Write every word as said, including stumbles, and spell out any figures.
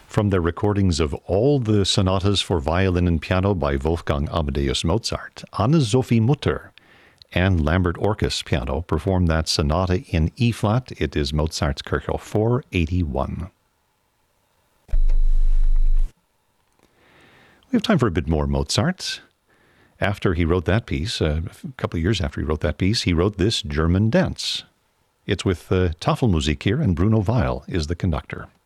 from their recordings of all the sonatas for violin and piano by Wolfgang Amadeus Mozart, Anne-Sophie Mutter and Lambert Orkus piano performed that sonata in E-flat. It is Mozart's Kirchhoff four eighty-one. We have time for a bit more Mozart. After he wrote that piece, uh, a couple of years after he wrote that piece, he wrote this German dance. It's with uh, Tafelmusik here, and Bruno Weil is the conductor.